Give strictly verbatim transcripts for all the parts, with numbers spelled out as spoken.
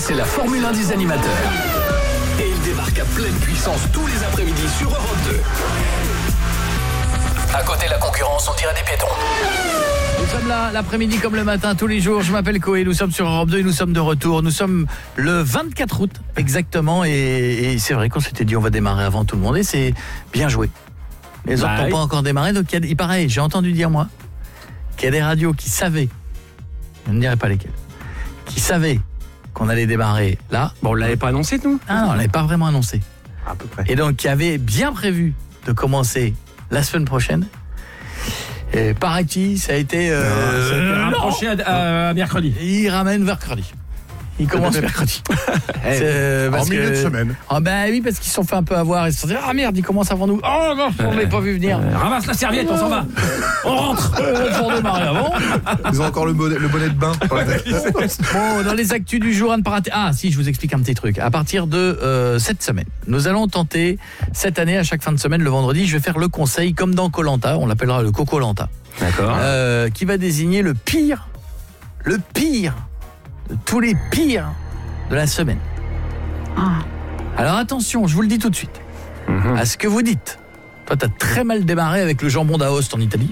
c'est la Formule un des animateurs. Et il débarque à pleine puissance tous les après-midi sur Europe deux. À côté de la concurrence, on dirait des piétons. Nous sommes là l'après-midi comme le matin, tous les jours. Je m'appelle Koé, nous sommes sur Europe deux et nous sommes de retour. Nous sommes le vingt-quatre août, exactement. Et, et c'est vrai qu'on s'était dit on va démarrer avant tout le monde. Et c'est bien joué. Les autres bah, n'ont oui. pas encore démarré. Donc il, y a, il paraît, j'ai entendu dire moi, qu'il y a des radios qui savaient, je ne dirai pas lesquelles, qui savaient qu'on allait démarrer là. Bon, on l'avait pas annoncé, nous ? Ah non, on l'avait pas vraiment annoncé. À peu près. Et donc qui avait bien prévu de commencer la semaine prochaine. Et paraît-il, ça a été... Euh, C'était rapproché à, à mercredi. Il ramène mercredi. Il commence mercredi. C'est parce En milieu que- de semaine. Ah ben oui, parce qu'ils se sont fait un peu avoir. Ils se sont dit, ah merde, il commence avant nous. Oh non, on ne l'avait pas vu venir. Euh, ramasse la serviette, on s'en va. On rentre. Euh, pour démarrer avant. Ils ont encore le bonnet, le bonnet de bain. Bon, dans les actus du jour, à ne pas rater. Ah si, je vous explique un petit truc. À partir de euh, cette semaine, nous allons tenter, cette année, à chaque fin de semaine, le vendredi, je vais faire le conseil, comme dans Koh-Lanta, on l'appellera le Coco-Lanta, D'accord. euh, qui va désigner le pire, le pire, de tous les pires de la semaine. Alors attention, je vous le dis tout de suite, Mhm. à ce que vous dites. Toi, t'as très mal démarré avec le jambon d'Aoste en Italie.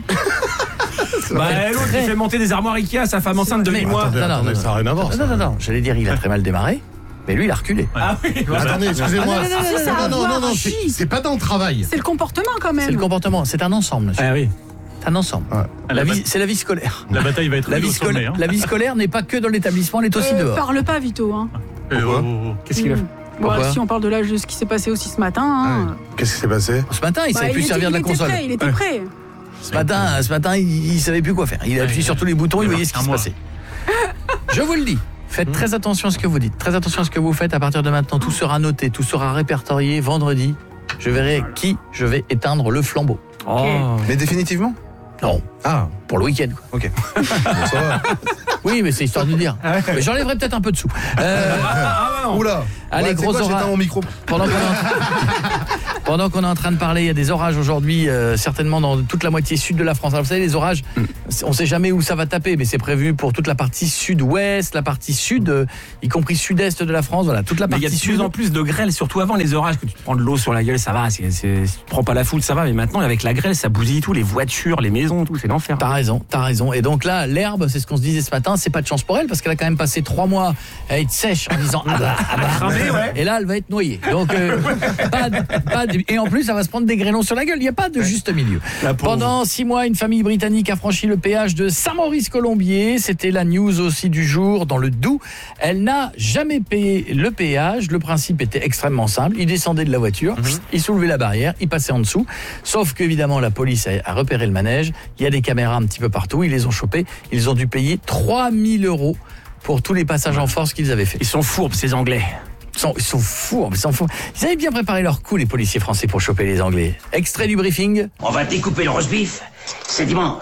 Bah, l'autre, il fait monter des armoires Ikea à sa femme enceinte de Mais- huit mois. Attendez, Non, non, attendez, non, ça n'a rien à voir. Non, ça. non, non, non, j'allais dire, il a très mal démarré, mais lui, il a reculé. Ah oui. Attendez, excusez-moi. Ah, non, non, non, non, non, non, non, non, c'est- si. c'est pas dans le travail. C'est le comportement quand même. C'est le comportement, c'est un ensemble, monsieur. Ah oui. C'est un ensemble. Ouais. La vie, c'est la vie scolaire. La bataille va être La rude vie, au sommet. scolaire, Hein. la vie scolaire n'est pas que dans l'établissement, elle est aussi Euh, dehors. Parle pas, Vito. Hein. Eh, Pourquoi oh, oh, oh. Qu'est-ce qu'il a fait Mmh. Pourquoi Bon, si on parle de l'âge de ce qui s'est passé aussi ce matin. Hein. Ah Qu'est-ce qui s'est passé? Ce matin, il Bah, savait plus était- servir de la il était console. prêt, il était prêt. Ce matin, ce matin, il, il savait plus quoi faire. Il a appuyé sur tous les boutons, il voyait ce qui un se mois. passait. Je vous le dis. Faites très attention à ce que vous dites. Très attention à ce que vous faites. À partir de maintenant, tout sera noté, tout sera répertorié. Vendredi, je verrai à qui je vais éteindre le flambeau. Oh. Mais définitivement? Non, Ah, pour le week-end. quoi. ok. Bon, ça va. Oui, mais c'est histoire de dire. Mais j'enlèverai peut-être un peu de sous. Euh, Ah bah non. Oula. Allez, Ouais, tu sais gros quoi, orage. j'éteins mon micro. pendant qu'on est en train... Pendant qu'on est en train de parler, il y a des orages aujourd'hui, euh, certainement dans toute la moitié sud de la France. Alors, vous savez, les orages, on ne sait jamais où ça va taper, mais c'est prévu pour toute la partie sud-ouest, la partie sud, euh, y compris sud-est de la France. Voilà, toute la Mais il y partie a de plus sud. en plus de grêle, surtout avant les orages, que tu te prends de l'eau sur la gueule, ça va. C'est, c'est, si tu te prends pas la foule, ça va. Mais maintenant, avec la grêle, ça bousille tout, les voitures, les maisons, tout, c'est l'enfer. T'as raison, t'as raison. Et donc là, l'herbe, c'est ce qu'on se disait ce matin, c'est pas de chance pour elle, parce qu'elle a quand même passé trois mois à être sèche en disant ah bah, ah bah, Cramée, ouais. et là, elle va être noyée. Donc, euh, pas de- pas de- et en plus, elle va se prendre des grêlons sur la gueule. Il n'y a pas de juste milieu. La pauvre. Pendant six mois, une famille britannique a franchi le péage de Saint-Maurice-Colombier. C'était la news aussi du jour dans le Doubs. Elle n'a jamais payé le péage. Le principe était extrêmement simple. Il descendait de la voiture, il soulevait la barrière, il passait en dessous. Sauf qu'évidemment, la police a, a repéré le manège. Il y a des caméras un petit peu partout. Ils les ont chopés. Ils ont dû payer trois mille euros pour tous les passages en force qu'ils avaient fait. Ils sont fourbes, ces Anglais. Ils sont, ils sont fous, ils sont fous. Ils avaient bien préparé leur coup, les policiers français, pour choper les Anglais. Extrait du briefing. On va découper le roast beef. C'est dimanche.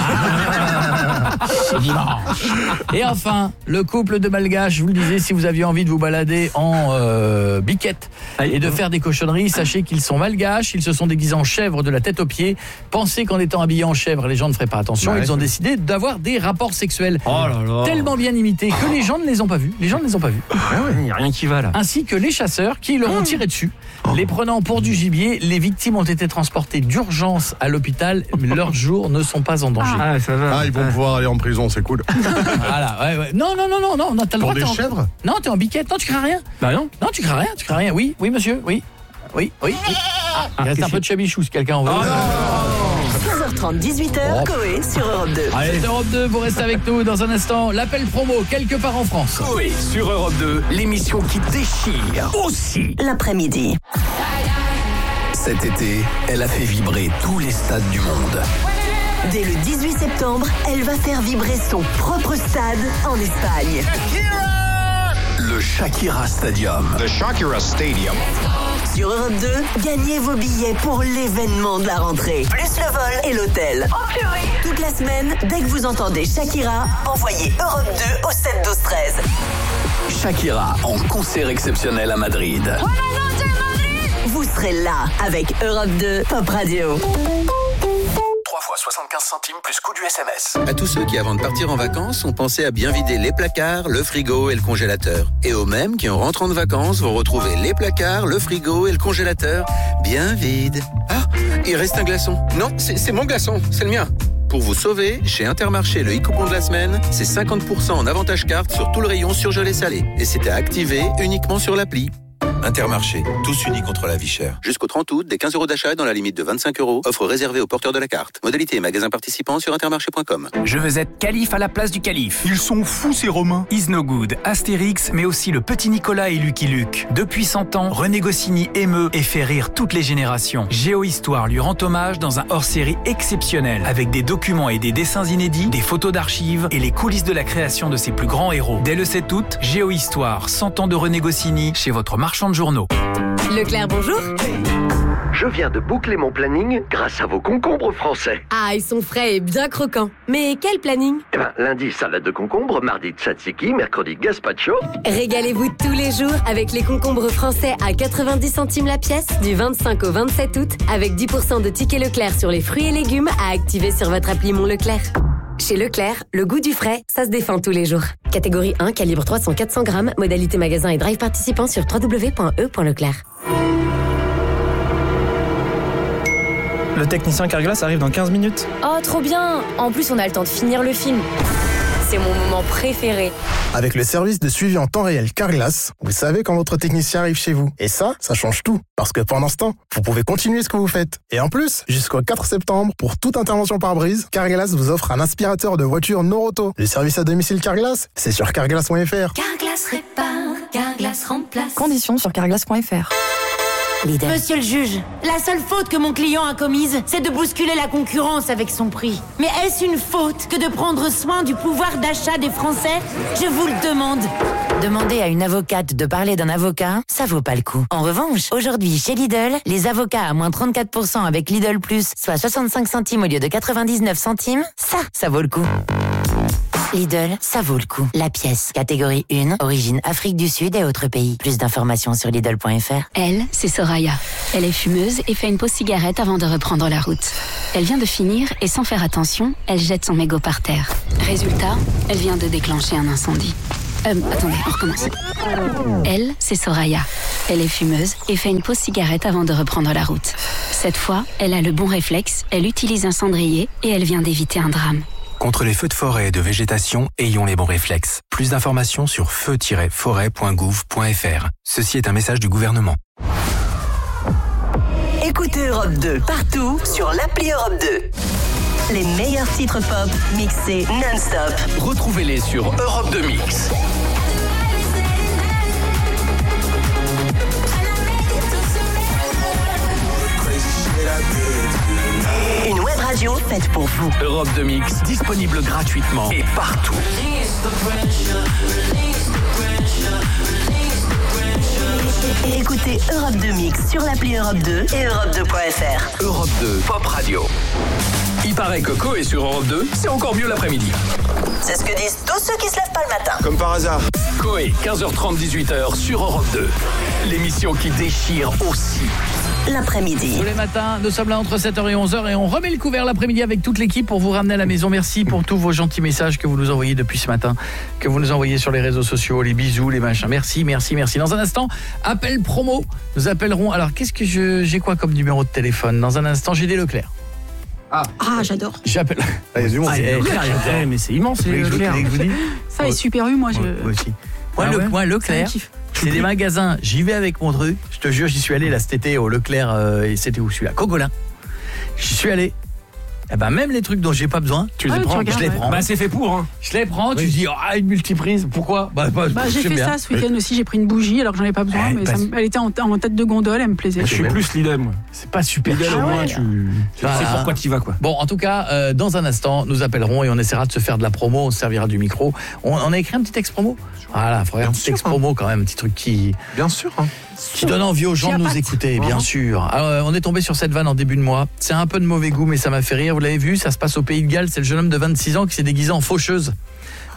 Et enfin, le couple de Malgaches, je vous le disais, si vous aviez envie de vous balader en euh, biquette et de faire des cochonneries, sachez qu'ils sont malgaches, ils se sont déguisés en chèvre de la tête aux pieds. Pensez qu'en étant habillés en chèvre, les gens ne feraient pas attention. Ouais. Ils ont décidé d'avoir des rapports sexuels Oh là là. tellement bien imités que les gens ne les ont pas vus. Les gens ne les ont pas vus. Il n'y a rien qui va là. Ainsi que les chasseurs qui leur ont tiré dessus. Les prenant pour du gibier, les victimes ont été transportées d'urgence à l'hôpital. Leurs jours ne sont pas en danger. Ah, ça va. Ah, ils vont pouvoir aller en prison, c'est cool. Voilà, ouais, ouais. Non, non, non, non, non, non, t'as le Pour droit. des t'es en- chèvres? Non, t'es en biquette. Non, tu crains rien. Bah non. Non, tu crains rien, tu crains rien. Oui, oui, monsieur, oui. Oui, oui. oui. Il reste un peu de chabichou si quelqu'un en veut. quinze heures trente, dix-huit heures, Oh. Koé sur Europe deux. Allez, c'est Europe deux, vous restez avec nous dans un instant. L'appel promo, quelque part en France. Oui, sur Europe deux, l'émission qui déchire aussi. L'après-midi. Cet été, elle a fait vibrer tous les stades du monde. Dès le dix-huit septembre, elle va faire vibrer son propre stade en Espagne. Le Shakira Stadium. The Shakira Stadium. Sur Europe deux, gagnez vos billets pour l'événement de la rentrée. Plus le vol et l'hôtel. Toute la semaine, dès que vous entendez Shakira, envoyez Europe deux au sept douze treize. Shakira en concert exceptionnel à Madrid. Vous serez là avec Europe deux Pop Radio. trois fois soixante-quinze soixante-quinze centimes plus coût du S M S. À tous ceux qui, avant de partir en vacances, ont pensé à bien vider les placards, le frigo et le congélateur. Et aux mêmes qui, en rentrant de vacances, vont retrouver les placards, le frigo et le congélateur bien vides. Ah, il reste un glaçon. Non, c'est, c'est mon glaçon, c'est le mien. Pour vous sauver, chez Intermarché, le e-coupon de la semaine, c'est cinquante pour cent en avantage carte sur tout le rayon surgelé salé. Et c'est à activer uniquement sur l'appli. Intermarché, tous unis contre la vie chère. Jusqu'au trente août, des quinze euros d'achat dans la limite de vingt-cinq euros. Offre réservée aux porteurs de la carte. Modalité et magasins participants sur intermarché point com. Je veux être calife à la place du calife. Ils sont fous ces Romains. Is No Good, Astérix, mais aussi le petit Nicolas et Lucky Luke. Depuis cent ans, René Goscinny émeut et fait rire toutes les générations. Géohistoire lui rend hommage dans un hors-série exceptionnel, avec des documents et des dessins inédits, des photos d'archives et les coulisses de la création de ses plus grands héros. Dès le sept août, Géohistoire, cent ans de René Goscinny, chez votre marchand de journaux. Leclerc, bonjour. Je viens de boucler mon planning grâce à vos concombres français. Ah, ils sont frais et bien croquants. Mais quel planning? Eh ben, lundi, salade de concombre, mardi, tzatziki, mercredi, gazpacho. Régalez-vous tous les jours avec les concombres français à quatre-vingt-dix centimes la pièce du vingt-cinq au vingt-sept août avec dix pour cent de tickets Leclerc sur les fruits et légumes à activer sur votre appli Mon Leclerc. Chez Leclerc, le goût du frais, ça se défend tous les jours. Catégorie un, calibre trois cents à quatre cents grammes, modalité magasin et drive participant sur w w w point e point leclerc. Le technicien Carglass arrive dans quinze minutes. Oh, trop bien! En plus, on a le temps de finir le film. C'est mon moment préféré. Avec le service de suivi en temps réel Carglass, vous savez quand votre technicien arrive chez vous. Et ça, ça change tout. Parce que pendant ce temps, vous pouvez continuer ce que vous faites. Et en plus, jusqu'au quatre septembre, pour toute intervention par brise, Carglass vous offre un aspirateur de voiture Noroto. Le service à domicile Carglass, c'est sur carglass point f r. Carglass répare, Carglass remplace. Conditions sur carglass point f r. Leader. Monsieur le juge, la seule faute que mon client a commise, c'est de bousculer la concurrence avec son prix. Mais est-ce une faute que de prendre soin du pouvoir d'achat des Français? Je vous le demande. Demander à une avocate de parler d'un avocat, ça vaut pas le coup. En revanche, aujourd'hui, chez Lidl, les avocats à moins trente-quatre pour cent avec Lidl Plus, soit soixante-cinq centimes au lieu de quatre-vingt-dix-neuf centimes, ça, ça vaut le coup. Lidl, ça vaut le coup. La pièce, catégorie un, origine Afrique du Sud et autres pays. Plus d'informations sur Lidl point f r. Elle, c'est Soraya. Elle est fumeuse et fait une pause cigarette avant de reprendre la route. Elle vient de finir et sans faire attention, elle jette son mégot par terre. Résultat, elle vient de déclencher un incendie. Euh, attendez, on recommence. Elle, c'est Soraya. Elle est fumeuse et fait une pause cigarette avant de reprendre la route. Cette fois, elle a le bon réflexe, elle utilise un cendrier et elle vient d'éviter un drame. Contre les feux de forêt et de végétation, ayons les bons réflexes. Plus d'informations sur feu tiret forêt point gouv point f r. Ceci est un message du gouvernement. Écoutez Europe deux partout sur l'appli Europe deux. Les meilleurs titres pop mixés non-stop. Retrouvez-les sur Europe deux Mix. Une web radio faite pour vous. Europe deux Mix, disponible gratuitement et partout. Écoutez Europe deux Mix sur l'appli Europe deux et europe deux point f r. Europe deux, Pop Radio. Il paraît que Coé sur Europe deux, c'est encore mieux l'après-midi. C'est ce que disent tous ceux qui se lèvent pas le matin. Comme par hasard. Coé, quinze heures trente, dix-huit heures sur Europe deux. L'émission qui déchire aussi. L'après-midi. Tous les matins, nous sommes là entre sept heures et onze heures et on remet le couvert l'après-midi avec toute l'équipe pour vous ramener à la maison. Merci pour tous vos gentils messages que vous nous envoyez depuis ce matin, que vous nous envoyez sur les réseaux sociaux, les bisous, les machins. Merci, merci, merci. Dans un instant, appel promo. Nous appellerons. Alors, qu'est-ce que je j'ai quoi comme numéro de téléphone? Dans un instant, j'ai des Leclerc. Ah, ah j'adore. J'appelle. Ah, il y a du monde. Ah, Leclerc, eh, mais c'est immense, les Leclerc. Ça est super U, moi je. Moi aussi. Moi, Ah le, ouais moi Leclerc, c'est des magasins, j'y vais avec mon truc, je te jure, j'y suis allé là cet été au Leclerc, euh, et c'était où celui-là, Cogolin. J'y suis allé. Eh ben même les trucs dont j'ai pas besoin, tu les Ah, prends, tu regardes, je les ouais. prends. Bah c'est fait pour hein. Je les prends, tu dis ah une multiprise, pourquoi? Bah, bah, Bah, j'ai j'aime fait bien. ça ce week-end aussi, j'ai pris une bougie alors que j'en ai pas besoin, Eh, mais ça parce- me- elle était en, en tête de gondole, elle me plaisait. Je suis plus Lidl moi. C'est pas super Lidl chaud. au moins ouais. tu tu sais Voilà. pourquoi tu y vas quoi. Bon, en tout cas, euh, dans un instant, nous appellerons et on essaiera de se faire de la promo, on se servira du micro. On, on a écrit un petit texte promo. Voilà, faut faire un petit sûr, texte hein. promo quand même, un petit truc qui Bien sûr. Hein. qui donne envie aux gens de nous Chiapate. écouter, bien Mhm. sûr. Alors, euh, on est tombé sur cette vanne en début de mois. C'est un peu de mauvais goût, mais ça m'a fait rire. Vous l'avez vu, ça se passe au Pays de Galles. C'est le jeune homme de vingt-six ans qui s'est déguisé en faucheuse.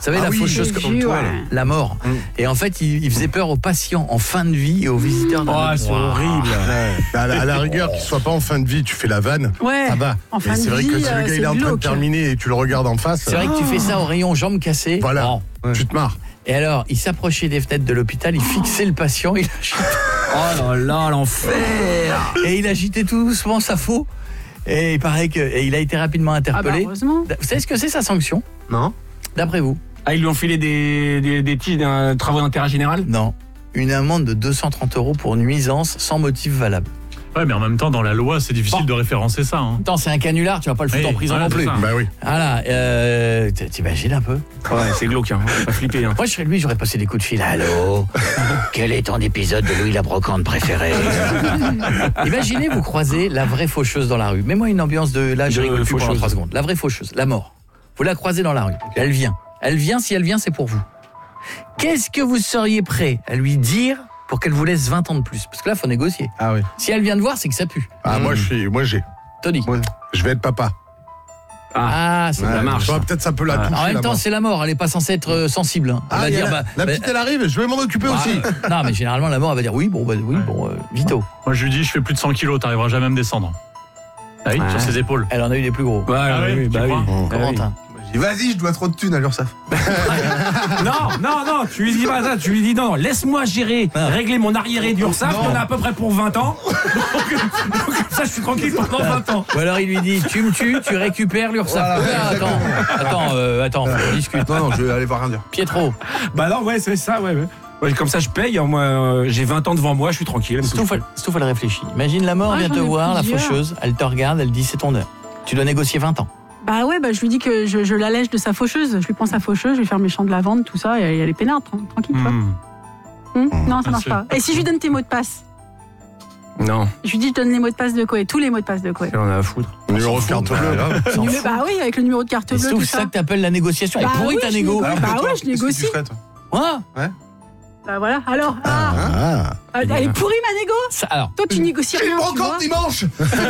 Vous savez, Ah la oui, faucheuse je comme jure, toi, ouais. là, la mort. Et en fait, il, il faisait peur aux patients en fin de vie et aux visiteurs. Oh, c'est horrible. Ouais. À, la, à la rigueur, qu'il soit pas en fin de vie, tu fais la vanne, Ouais. ça va. En fin Mais de c'est vrai vie, que si euh, le gars c'est il est en train de glauque. terminer et tu le regardes en face, C'est vrai que tu fais ça au rayon jambes cassées. voilà, Bon. tu te marres. Et alors, il s'approchait des fenêtres de l'hôpital, il fixait le patient, il agitait, Oh là là, l'enfer. et il agitait tout doucement sa faux. Et il paraît que et il a été rapidement Ah bah, interpellé. heureusement. Vous savez ce que c'est sa sanction, Non. d'après vous? Ah, ils lui ont filé des, des, des petits des travaux d'intérêt général? Non. Une amende de deux cent trente euros pour nuisance sans motif valable. Ouais, mais en même temps, dans la loi, c'est difficile Bon. de référencer ça. Hein. Attends, c'est un canular, tu vas pas le foutre Oui, en prison voilà, non c'est plus. ça. Bah oui. Voilà, euh, t- t'imagines un peu? Ouais, c'est glauque, hein. Faut pas flipper. Hein. Moi, je serais lui, j'aurais passé des coups de fil. Allô? Quel est ton épisode de Louis la Brocante préféré? Imaginez, vous croisez la vraie faucheuse dans la rue. Mets-moi une ambiance de... Là, je De rigole plus pendant faucheuse. trois secondes. La vraie faucheuse, la mort. Vous la croisez dans la rue. Elle vient. Elle vient, si elle vient, c'est pour vous. Qu'est-ce que vous seriez prêt à lui dire pour qu'elle vous laisse vingt ans de plus? Parce que là, faut négocier. Ah oui. Si elle vient de voir, c'est que ça pue. Ah, moi, je suis, moi, j'ai. Tony. Moi, je vais être papa. Ah, c'est Ouais, la marche. ouais, peut-être ça peut la toucher. En même la temps, mort. c'est la mort. Elle est pas censée être euh, sensible. Hein. Elle Ah, va il y a dire, la, bah, la bah, petite, elle arrive, je vais m'en occuper ah, aussi. Non, mais généralement, la mort, elle va dire oui, bon, bah, oui, bon, euh, vito. Moi, je lui dis, je fais plus de cent kilos, t'arriveras jamais à me descendre. Ah oui, Ouais. sur ses épaules. Elle en a eu des plus gros. Ouais, Ah oui, oui, bah tu oui. crois Bah oui. Corentin. Et vas-y, je dois trop de thunes à l'URSSAF. Non, non, non, tu lui dis pas ça, tu lui dis non, non, laisse-moi gérer, régler mon arriéré d'URSSAF, on a à peu près pour vingt ans. Donc, donc, comme ça, je suis tranquille pendant vingt ans. Ou alors il lui dit tu me tues, tu récupères l'URSSAF. Voilà, Ah, attends, attends, euh, attends, on discute. Non, non, je vais aller voir rien dire. Pietro. Bah non, ouais, c'est ça, ouais. ouais. Ouais, comme ça, je paye, hein, moi, euh, j'ai vingt ans devant moi, je suis tranquille. Stouff, elle, Stouff, elle réfléchit. Imagine la mort Ah, vient j'en te ai voir, la plusieurs. faucheuse, elle te regarde, elle dit c'est ton heure. Tu dois négocier vingt ans. Bah ouais, bah je lui dis que je, je l'allège de sa faucheuse. Je lui prends sa faucheuse, je lui fais mes champs de lavande, tout ça, et elle est peinarde, tran- tranquille, tu vois. Hmm. Hum non, ça Ah, marche c'est- pas. Et si je lui donne tes mots de passe? Non, Je lui dis je donne les mots de passe de Koé, tous les mots de passe de Koé. on a à foutre. Numéro de carte bleue. Numé- Bah oui, avec le numéro de carte Et bleue, Stouff, tout c'est ça. ça que t'appelles la négociation. Elle Bah est pourrie oui, ta je négo. négocie. Bah ouais, je Qu'est-ce que tu négocie. ferais, toi Quoi Bah voilà, alors, ah, Ah. ah, elle est pourrie ma négo. Ça, alors, Toi tu négocies J'ai rien, une tu vois. brocante dimanche.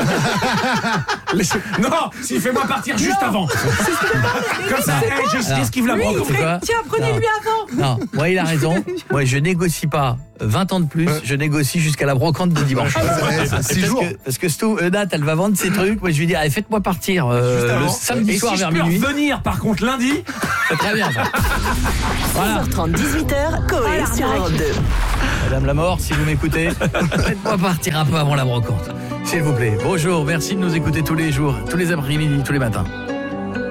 Non, s'il fait moi partir juste avant. Comme ça, hey, je Alors, esquive la Oui, brocante. il fait, quoi tiens, prenez-lui avant. non, moi il a raison. Moi je négocie pas vingt ans de plus, je négocie jusqu'à la brocante de dimanche. Ouais, c'est six Parce jours. que, parce que Stouff, euh, Nat, elle va vendre ses trucs. Moi je lui dis allez, faites-moi partir euh, Juste avant. le samedi Et soir si je vers peux minuit. revenir, par contre, lundi, C'est très bien ça. Voilà. seize heures trente, dix-huit heures, Koé Voilà, sur arnaque. Europe deux. Madame la mort, si vous m'écoutez, faites-moi partir un peu avant la brocante. S'il vous plaît. Bonjour, merci de nous écouter tous les jours, tous les après-midi, tous les matins.